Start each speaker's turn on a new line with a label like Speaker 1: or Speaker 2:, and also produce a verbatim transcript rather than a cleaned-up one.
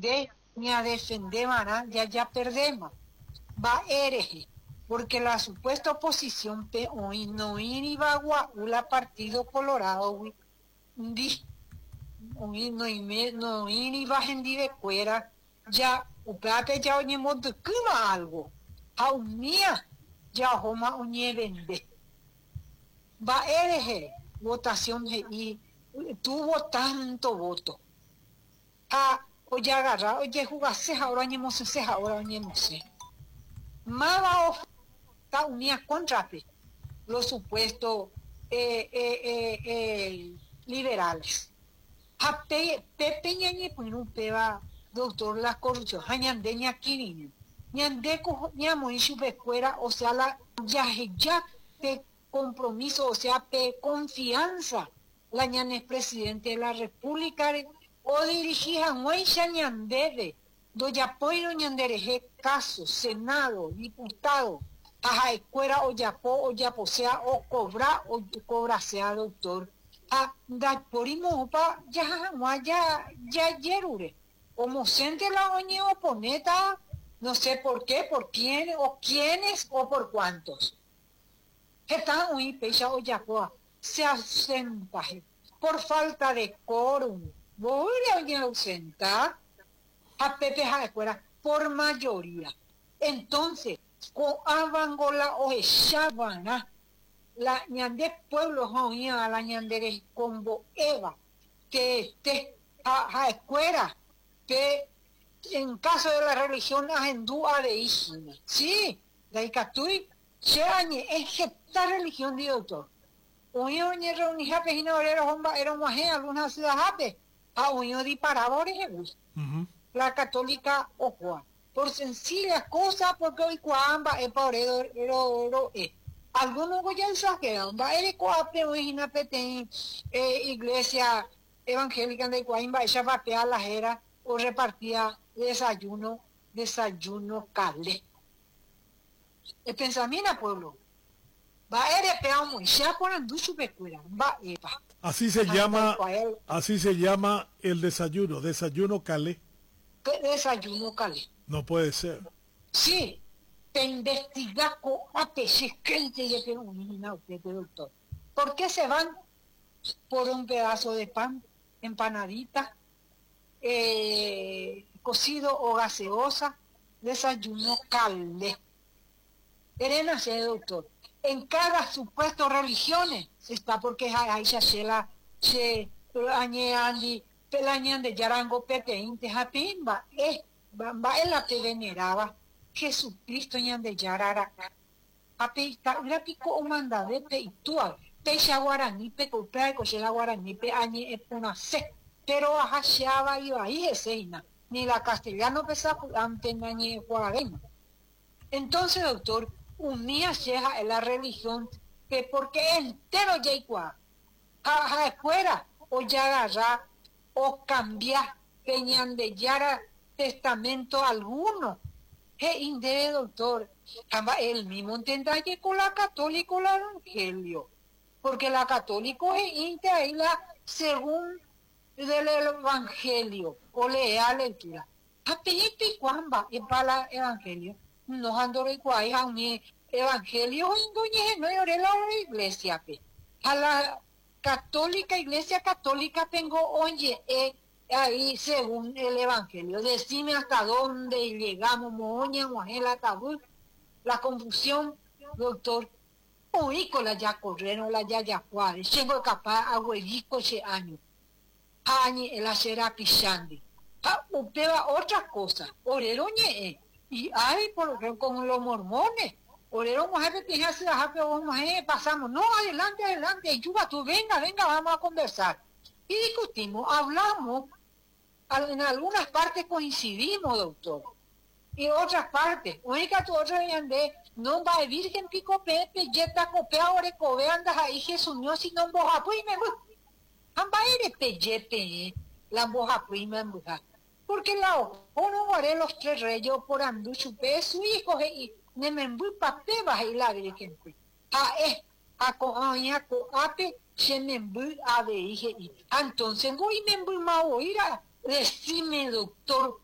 Speaker 1: defender ni a defender, maná, ya ya perdemos. Va hereje, porque la supuesta oposición pe hoy no iba a Partido Colorado, di, hoy no no iba a de cuera, ya, o plata ya oye modo kuma algo, a un mía, ya homa oye vende. Va hereje, votación y tuvo tanto voto. Ah, oye agarra, oye jugase ahora oñemos se ahora oñemos se. Mava está unida contra los supuestos eh, eh, eh, eh, liberales. A Pepe ñañe punu peba doctor la corrupción, hañande ñaquiriño. Ñande ñamo y su escuela, o sea, la ya ya de compromiso, o sea, de confianza. La ñane es presidente de la República o dirigía Muecha ñandede. Doña Poiro ñandereje caso, senado, diputado, a escuela o yapó o yapo sea o cobra o cobra sea doctor. A da porimo pa ya ya ya yerure. Como sente la oñe oponeta, no sé por qué, por quién o quiénes o por cuántos. Está muy pecha o yapoa, se ausenta por falta de quórum. Voy a oñe ausentar. A Pepe Jacuera por mayoría. Entonces, con Avangola o Echavana, la ñande pueblo joía la ñandere combo Eva, que este a Jacuera, que en caso de la religión agendúa de Ishina. Sí, la Icatui, se añe, es esta religión de doctor. Uño ni reunija pejina orero homba, era muaje, algunas ciudades jape, a uño di paradores, la católica ojoa. Por sencilla cosa, porque hoy cuamba es por el es. Algunos goyan saquean, va el coape, origina peten, iglesia evangélica de Cuaimba, ella vapea la jera o repartía desayuno, desayuno cale. El pensamiento pueblo. Va a ir peor muy, ya por andu su pecuera, va epa.
Speaker 2: Así se llama, así se llama el desayuno, desayuno calé.
Speaker 1: Desayuno calé.
Speaker 2: No puede ser.
Speaker 1: Sí, te investiga con a peces que te lleve un usted, doctor. ¿Por qué se van por un pedazo de pan, empanadita, eh, cocido o gaseosa, desayuno calé? Erena, doctor. En cada supuesto religiones está porque ahí se la se añeandi pelañan de yarango peteinte japimba eh va en la que veneraba Jesucristo ñan de yarara apita una pico o manda de peitua pecha guaraní pe copia coche la guaraní pe añe epuna se pero ajashaba y ahí eseina ni la castellano pesa ante nañe guaraní. Entonces, doctor, unía llega en la religión que porque entero ya igual a escuela o ya agarrar o cambiar tenían de yara testamento alguno que indebe doctor el mismo tendrá que con la católica el evangelio porque la católica es íntegra y la según del evangelio o lea lectura a pepe cuamba es para el evangelio no ando igual a un evangelio indoñe no lloré la iglesia pe a la católica iglesia católica tengo oye eh, ahí según el evangelio decime hasta dónde llegamos moña muajela tabú la confusión doctor oí con la ya corrieron la ya ya cuadres tengo capaz abuelico ese año año el hacer a pisandi ah upeba otra cosa oreroñe y hay por ejemplo con los mormones orero mujer que ya se deja que vamos a pasamos no adelante adelante Yuba tú venga venga vamos a conversar y discutimos hablamos en algunas partes coincidimos doctor y otras partes única tu otra de no va a virgen pico pepe yeta copea ore cobe andas ahí Jesús no si no boja pues me amba ere peyepe la boja prima en buja porque la uno haré los tres reyes por andu chupe su hijo y ne me voy papé va y la virgen a es a coaña co ape se me voy a de dije y entonces voy me voy ma oír decime doctor